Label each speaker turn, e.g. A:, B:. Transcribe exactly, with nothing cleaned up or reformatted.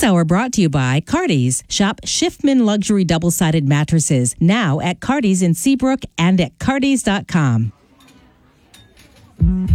A: This hour brought to you by Cardi's. Shop Shiftman Luxury Double-Sided Mattresses now at Cardi's in Seabrook and at cardis dot com.